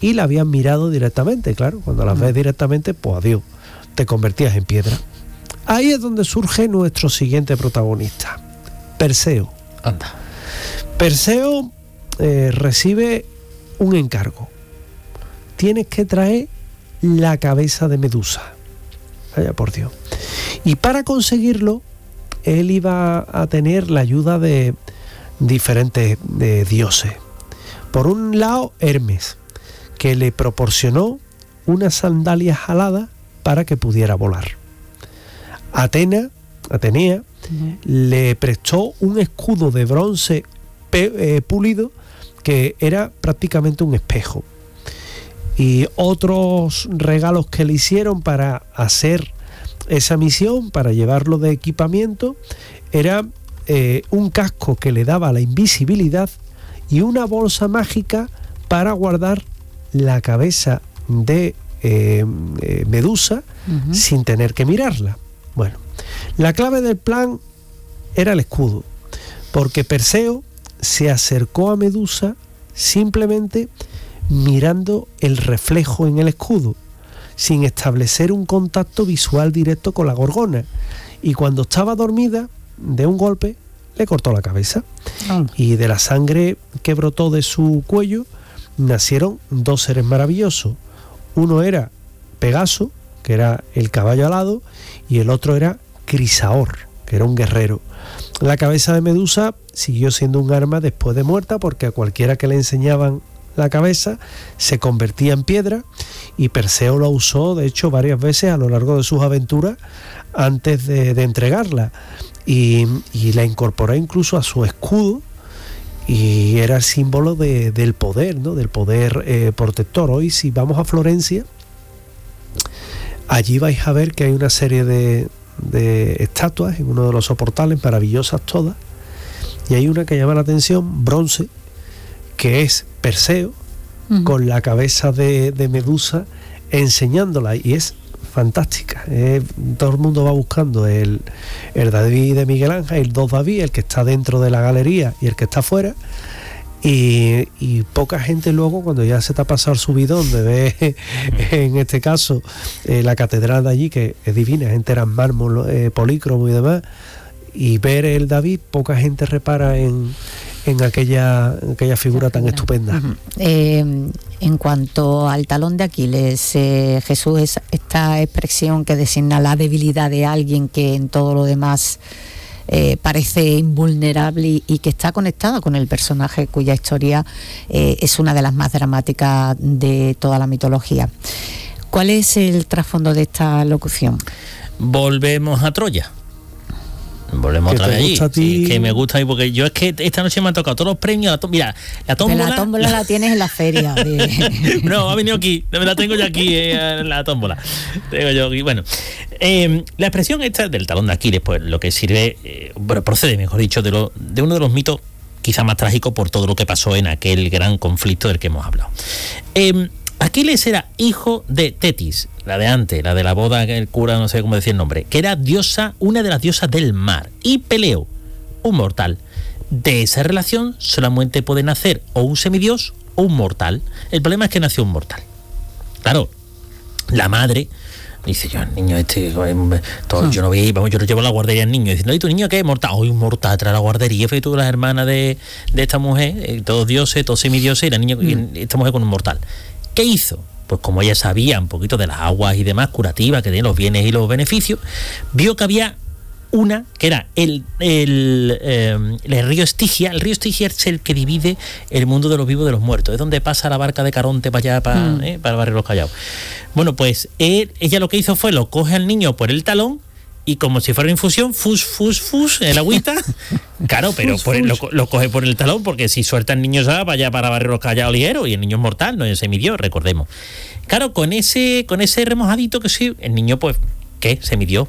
y la habían mirado directamente, claro, cuando las ves directamente, pues adiós, te convertías en piedra. Ahí es donde surge nuestro siguiente protagonista, Perseo. Anda. Perseo recibe un encargo. Tienes que traer la cabeza de Medusa. Vaya por Dios. Y para conseguirlo, él iba a tener la ayuda de diferentes dioses. Por un lado, Hermes, que le proporcionó unas sandalias aladas para que pudiera volar. Atenea le prestó un escudo de bronce pulido que era prácticamente un espejo. Y otros regalos que le hicieron para hacer esa misión, para llevarlo de equipamiento, era un casco que le daba la invisibilidad y una bolsa mágica para guardar la cabeza de Medusa sin tener que mirarla. Bueno, la clave del plan era el escudo, porque Perseo se acercó a Medusa simplemente mirando el reflejo en el escudo, sin establecer un contacto visual directo con la gorgona, y cuando estaba dormida, de un golpe le cortó la cabeza. Y de la sangre que brotó de su cuello nacieron dos seres maravillosos. Uno era Pegaso, que era el caballo alado, y el otro era Crisaor, que era un guerrero. La cabeza de Medusa siguió siendo un arma después de muerta, porque a cualquiera que le enseñaban la cabeza se convertía en piedra, y Perseo lo usó de hecho varias veces a lo largo de sus aventuras antes de entregarla, y la incorporó incluso a su escudo, y era el símbolo del poder, ¿no? Del poder protector. Hoy, si vamos a Florencia, allí vais a ver que hay una serie de estatuas en uno de los soportales, maravillosas todas, y hay una que llama la atención, bronce, que es Perseo con la cabeza de Medusa enseñándola, y es fantástica. Todo el mundo va buscando el David de Miguel Ángel, el dos David, el que está dentro de la galería y el que está fuera, y poca gente luego, cuando ya se te ha pasado el subidón de ver en este caso la catedral de allí, que es divina, es entera en mármol, polícromo y demás, y ver el David, poca gente repara en aquella figura tan estupenda. En cuanto al talón de Aquiles, Jesús, esta expresión que designa la debilidad de alguien que en todo lo demás parece invulnerable y que está conectada con el personaje cuya historia es una de las más dramáticas de toda la mitología. ¿Cuál es el trasfondo de esta locución? Volvemos a Troya. Volvemos otra vez allí. Sí, que me gusta a mí, porque yo es que esta noche me han tocado todos los premios. Mira, la tómbola. La tómbola la tienes en la feria. No, ha venido aquí. Me la tengo yo aquí, la tómbola. Tengo yo aquí. Bueno, la expresión esta del talón de Aquiles, pues lo que sirve, procede, mejor dicho, de uno de los mitos quizá más trágicos por todo lo que pasó en aquel gran conflicto del que hemos hablado. Aquiles era hijo de Tetis, la de antes, la de la boda, el cura, no sé cómo decir el nombre, que era diosa, una de las diosas del mar, y Peleo, un mortal. De esa relación solamente puede nacer o un semidios o un mortal. El problema es que nació un mortal. Claro, la madre dice, yo el niño yo no vi, vamos, yo lo llevo a la guardería al niño, diciendo, ¿y tu niño qué es mortal? Hoy un mortal trae a la guardería, fue tú las hermanas de esta mujer, todos dioses, todos semidioses, y la niña, y esta mujer con un mortal. ¿Qué hizo? Pues como ella sabía un poquito de las aguas y demás curativas, que tienen los bienes y los beneficios, vio que había una, que era el río Estigia. El río Estigia es el que divide el mundo de los vivos de los muertos. Es donde pasa la barca de Caronte para allá, para Barrio Los Callados. Bueno, pues ella lo que hizo fue, lo coge al niño por el talón, y como si fuera una infusión, fus, el agüita. Claro, pero lo coge por el talón, porque si suelta el niño ya vaya para Barrio Los Callados ligero, y el niño es mortal, no es semidios, recordemos. Claro, con ese remojadito que sí, el niño, pues, ¿qué? Semidios.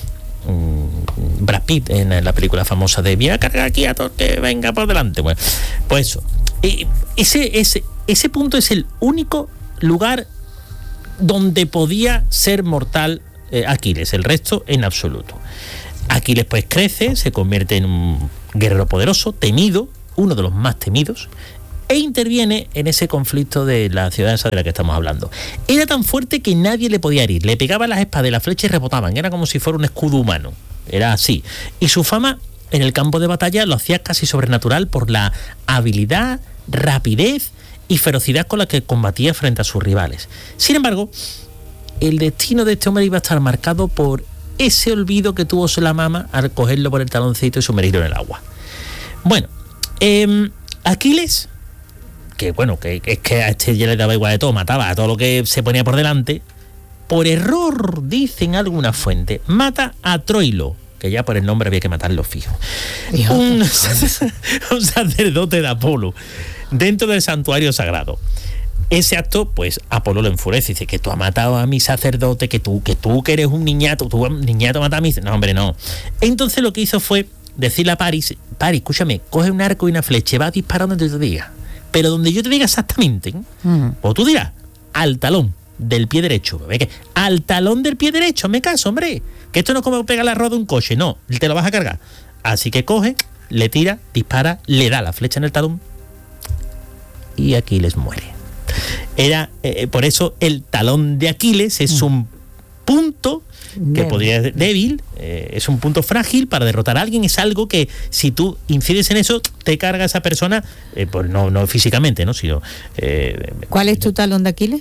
Brad Pitt en la película famosa de voy a cargar aquí a todo que venga por delante. Bueno, pues eso. Ese punto es el único lugar donde podía ser mortal Aquiles, el resto en absoluto. Aquiles pues crece, se convierte en un guerrero poderoso, temido, uno de los más temidos, e interviene en ese conflicto de la ciudad esa de la que estamos hablando. Era tan fuerte que nadie le podía herir, le pegaban las espadas y las flechas y rebotaban, era como si fuera un escudo humano, era así. Y su fama en el campo de batalla lo hacía casi sobrenatural por la habilidad, rapidez y ferocidad con la que combatía frente a sus rivales. Sin embargo, el destino de este hombre iba a estar marcado por ese olvido que tuvo la mama al cogerlo por el taloncito y sumergirlo en el agua. Bueno, Aquiles, que es que a este ya le daba igual de todo, mataba a todo lo que se ponía por delante, por error, dicen alguna fuente, mata a Troilo, que ya por el nombre había que matarlo fijo. Un sacerdote de Apolo, dentro del santuario sagrado. Ese acto, pues Apolo lo enfurece, dice que tú has matado a mi sacerdote, que tú que eres un niñato, mata a mí. No, hombre, no. Entonces lo que hizo fue decirle a Paris, escúchame, coge un arco y una flecha, va disparando donde yo te diga. Pero donde yo te diga exactamente, o tú dirás, al talón del pie derecho. ¿Ve? Al talón del pie derecho, me caso, hombre. Que esto no es como pegar la rueda de un coche, no, te lo vas a cargar. Así que coge, le tira, dispara, le da la flecha en el talón y Aquiles muere. Era por eso el talón de Aquiles es un punto que podría ser débil, es un punto frágil para derrotar a alguien, es algo que si tú incides en eso te carga a esa persona, pues no físicamente, ¿no? Sino, ¿cuál es tu talón de Aquiles?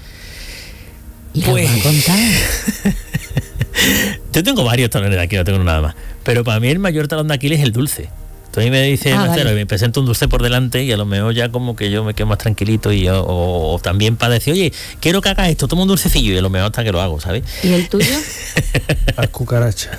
Pues yo tengo varios talones de Aquiles, no tengo nada más, pero para mí el mayor talón de Aquiles es el dulce. Entonces me dice Marcelo, vale, me presenta un dulce por delante y a lo mejor ya como que yo me quedo más tranquilito y o también para decir, oye, quiero que hagas esto, toma un dulcecillo y a lo mejor hasta que lo hago, ¿sabes? ¿Y el tuyo? Las cucarachas.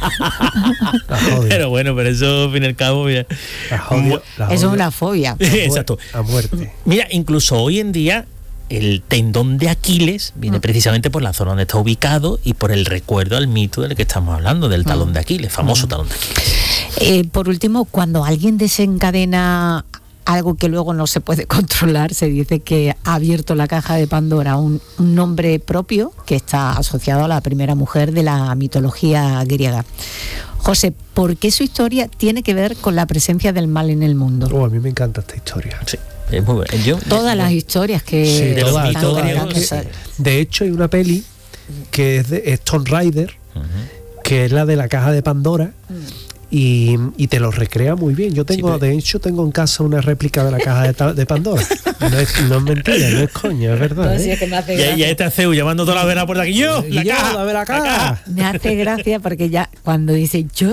Pero bueno, pero eso al fin y al cabo ya... Eso es una fobia. Exacto. A muerte. Mira, incluso hoy en día el tendón de Aquiles viene precisamente por la zona donde está ubicado y por el recuerdo al mito del que estamos hablando, del talón de Aquiles, famoso talón de Aquiles. Por último, cuando alguien desencadena algo que luego no se puede controlar, se dice que ha abierto la caja de Pandora un nombre propio que está asociado a la primera mujer de la mitología griega. José, ¿por qué su historia tiene que ver con la presencia del mal en el mundo? A mí me encanta esta historia. Sí. Es muy bueno. Todas las historias que... Sí, todas. De hecho, hay una peli que es de Tomb Raider, que es la de la caja de Pandora, y te lo recrea muy bien. Yo tengo, de hecho, tengo en casa una réplica de la caja de Pandora. No es mentira, no es coña, es verdad. No, sí, es que me hace gracia. Y este CEU llamando toda la vena por aquí. La caja. Me hace gracia porque ya cuando dice yo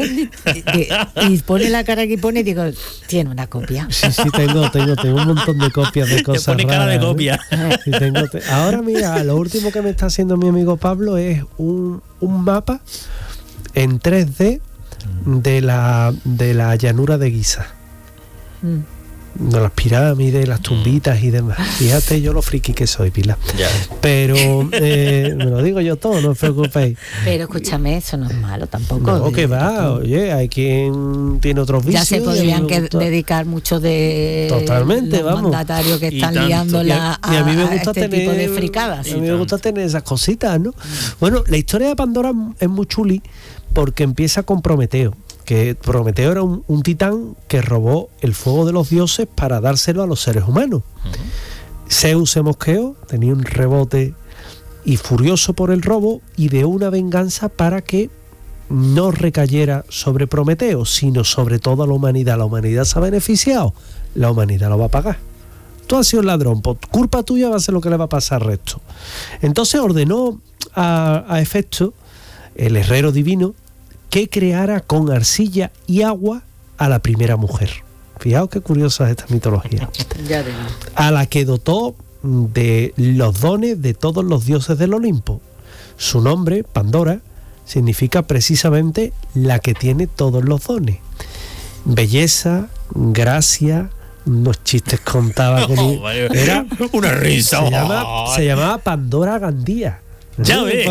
y pone la cara que pone, digo, tiene una copia. Sí, tengo un montón de copias de cosas. Te pone cara de copia. Sí, ahora mira, lo último que me está haciendo mi amigo Pablo es un mapa en 3D de la llanura de Giza, de las pirámides, las tumbitas y demás. Fíjate yo lo friki que soy, Pilar. Ya. Pero me lo digo yo todo, no os preocupéis. Pero escúchame, eso no es malo tampoco. No, que va, oye, hay quien tiene otros vicios. Ya se podrían dedicar mucho de totalmente, los mandatarios que están liándola a mí me gusta este tipo de fricadas. A mí me gusta tener esas cositas, ¿no? Bueno, la historia de Pandora es muy chuli porque empieza con Prometeo, que Prometeo era un titán que robó el fuego de los dioses para dárselo a los seres humanos. Zeus se mosqueó, tenía un rebote y furioso por el robo, ideó una venganza para que no recayera sobre Prometeo, sino sobre toda la humanidad. La humanidad se ha beneficiado, la humanidad lo va a pagar. Tú has sido el ladrón, por culpa tuya va a ser lo que le va a pasar al resto. Entonces ordenó a Hefesto, el herrero divino, que creara con arcilla y agua a la primera mujer. Fijaos qué curiosa es esta mitología. A la que dotó de los dones de todos los dioses del Olimpo. Su nombre, Pandora, significa precisamente la que tiene todos los dones. Belleza, gracia, unos chistes contaba que era una risa. Se llamaba Pandora Gandía. Ya ves.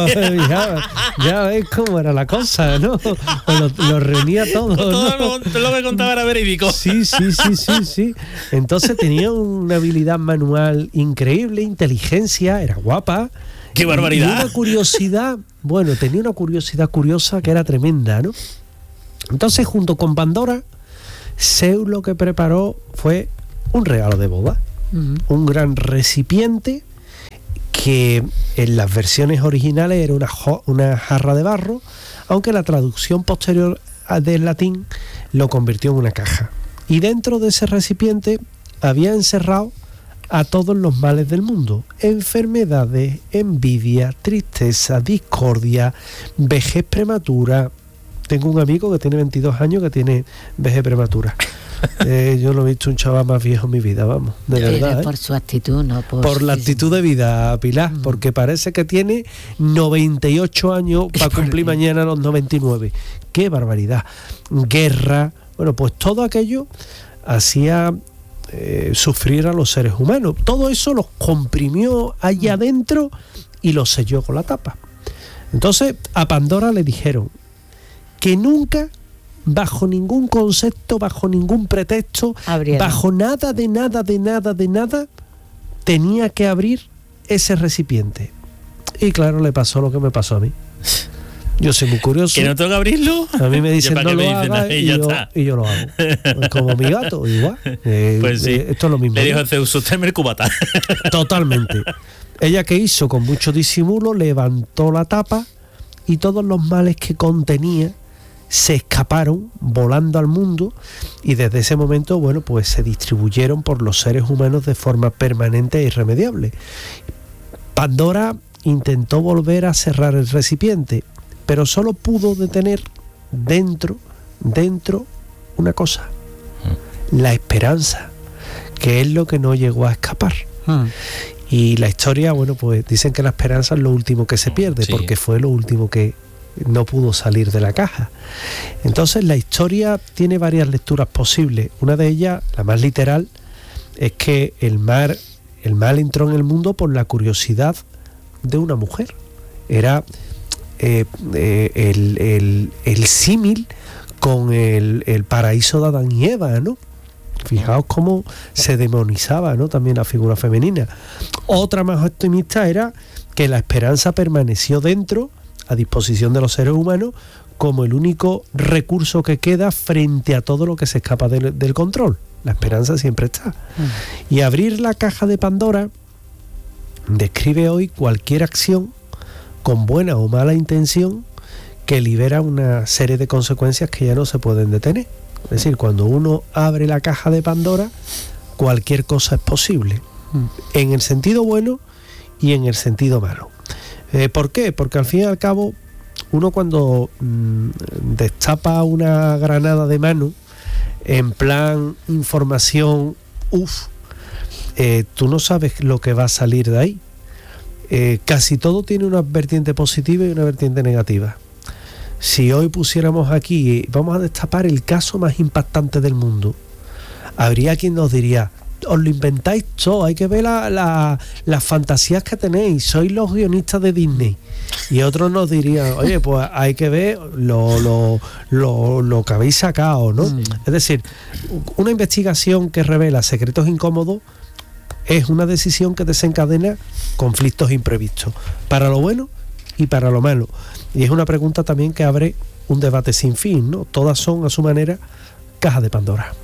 Ya ves cómo era la cosa, ¿no? Lo reunía todo. Todo lo que contaba era verídico. Sí. Entonces tenía una habilidad manual increíble, inteligencia, era guapa. ¡Qué barbaridad! Y una curiosidad, tenía una curiosidad curiosa que era tremenda, ¿no? Entonces, junto con Pandora, Zeus lo que preparó fue un regalo de boda, un gran recipiente que en las versiones originales era una jarra de barro, aunque la traducción posterior del latín lo convirtió en una caja. Y dentro de ese recipiente había encerrado a todos los males del mundo: enfermedades, envidia, tristeza, discordia, vejez prematura. Tengo un amigo que tiene 22 años que tiene vejez prematura. Yo no he visto un chaval más viejo en mi vida, vamos, de verdad. Por su actitud, no por la actitud de vida, Pilar, porque parece que tiene 98 años para cumplir mañana los 99. ¡Qué barbaridad! Guerra, bueno, pues todo aquello hacía sufrir a los seres humanos. Todo eso los comprimió allá adentro y los selló con la tapa. Entonces a Pandora le dijeron que nunca, bajo ningún concepto, bajo ningún pretexto, bajo nada, tenía que abrir ese recipiente. Y claro, le pasó lo que me pasó a mí. Yo soy muy curioso. ¿Que no tengo que abrirlo? A mí me dicen no lo hagas y yo lo hago. Como mi gato, igual. Pues sí. Esto es lo mismo. Le dijo a Zeus, usted me el cubata. Totalmente. Ella, que hizo con mucho disimulo, levantó la tapa y todos los males que contenía se escaparon volando al mundo, y desde ese momento, bueno, pues se distribuyeron por los seres humanos de forma permanente e irremediable. Pandora intentó volver a cerrar el recipiente, pero solo pudo detener dentro una cosa: la esperanza, que es lo que no llegó a escapar. Y la historia, bueno, pues dicen que la esperanza es lo último que se pierde, sí, porque fue lo último que no pudo salir de la caja. Entonces la historia tiene varias lecturas posibles. Una de ellas, la más literal, es que el mal entró en el mundo por la curiosidad de una mujer. Era el símil con el paraíso de Adán y Eva, ¿no? Fijaos cómo se demonizaba, ¿no?, también la figura femenina. Otra más optimista era que la esperanza permaneció dentro, a disposición de los seres humanos, como el único recurso que queda frente a todo lo que se escapa del control. La esperanza siempre está. Y abrir la caja de Pandora describe hoy cualquier acción, con buena o mala intención, que libera una serie de consecuencias que ya no se pueden detener. Es decir, cuando uno abre la caja de Pandora, cualquier cosa es posible, en el sentido bueno y en el sentido malo. ¿Por qué? Porque al fin y al cabo, uno cuando destapa una granada de mano, en plan información, tú no sabes lo que va a salir de ahí. Casi todo tiene una vertiente positiva y una vertiente negativa. Si hoy pusiéramos aquí, vamos a destapar el caso más impactante del mundo, habría quien nos diría: os lo inventáis todo, hay que ver las fantasías que tenéis, sois los guionistas de Disney. Y otros nos dirían: oye, pues hay que ver lo que habéis sacado, ¿no? Es decir, una investigación que revela secretos incómodos es una decisión que desencadena conflictos imprevistos, para lo bueno y para lo malo. Y es una pregunta también que abre un debate sin fin, ¿no? Todas son, a su manera, caja de Pandora.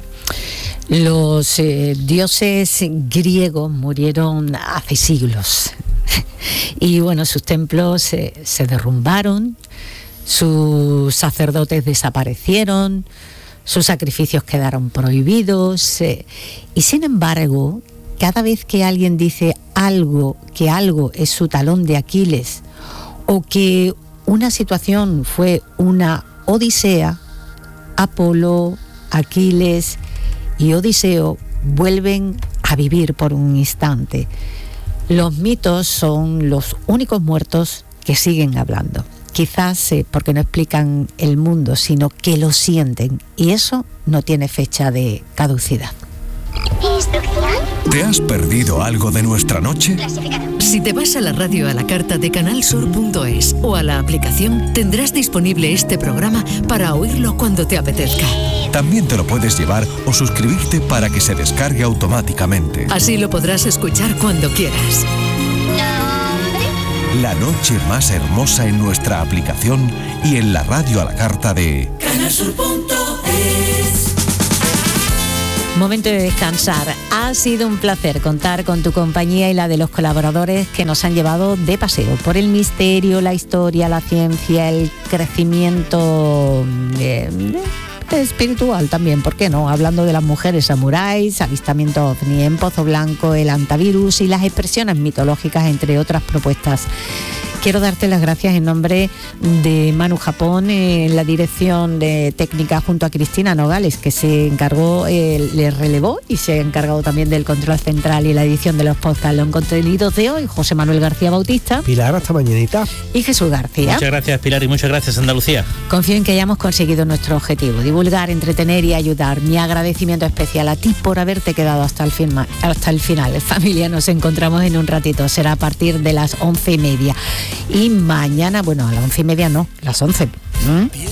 Los dioses griegos murieron hace siglos y bueno, sus templos se derrumbaron, sus sacerdotes desaparecieron, sus sacrificios quedaron prohibidos, y sin embargo, cada vez que alguien dice que algo es su talón de Aquiles, o que una situación fue una odisea, Apolo, Aquiles y Odiseo vuelven a vivir por un instante. Los mitos son los únicos muertos que siguen hablando. Quizás porque no explican el mundo, sino que lo sienten, y eso no tiene fecha de caducidad. ¿Te has perdido algo de nuestra noche? Si te vas a la radio a la carta de canalsur.es o a la aplicación, tendrás disponible este programa para oírlo cuando te apetezca. También te lo puedes llevar o suscribirte para que se descargue automáticamente. Así lo podrás escuchar cuando quieras. La noche más hermosa en nuestra aplicación y en la radio a la carta de canalsur.es. Momento de descansar. Ha sido un placer contar con tu compañía y la de los colaboradores que nos han llevado de paseo por el misterio, la historia, la ciencia, el crecimiento espiritual también, ¿por qué no? Hablando de las mujeres samuráis, avistamiento ovni en Pozo Blanco, el antivirus y las expresiones mitológicas, entre otras propuestas. Quiero darte las gracias en nombre de Manu Japón en la dirección de técnica junto a Cristina Nogales, que se encargó, le relevó y se ha encargado también del control central y la edición de los podcasts. Los contenidos de hoy, José Manuel García Bautista. Pilar, hasta mañanita. Y Jesús García. Muchas gracias, Pilar, y muchas gracias, Andalucía. Confío en que hayamos conseguido nuestro objetivo, divulgar, entretener y ayudar. Mi agradecimiento especial a ti por haberte quedado hasta el final. Familia, nos encontramos en un ratito, será a partir de las 11:30. Y mañana, bueno, a las 11:30 no, las 11.